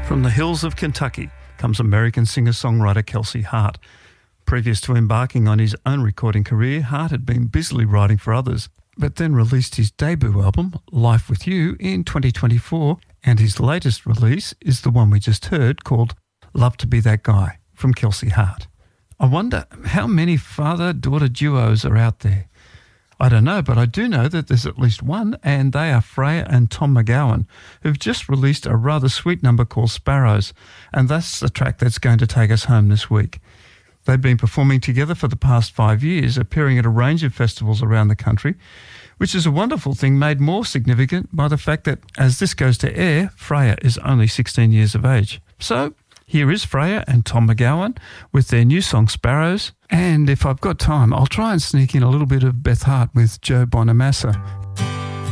From the hills of Kentucky comes American singer-songwriter Kelsey Hart. Previous to embarking on his own recording career, Hart had been busily writing for others, but then released his debut album, Life With You, in 2024, and his latest release is the one we just heard, called Love to Be That Guy, from Kelsey Hart. I wonder how many father-daughter duos are out there. I don't know, but I do know that there's at least one, and they are Freya and Tom McGowan, who've just released a rather sweet number called Sparrows, and that's the track that's going to take us home this week. They've been performing together for the past 5 years, appearing at a range of festivals around the country, which is a wonderful thing made more significant by the fact that as this goes to air, Freya is only 16 years of age. So here is Freya and Tom McGowan with their new song Sparrows. And if I've got time, I'll try and sneak in a little bit of Beth Hart with Joe Bonamassa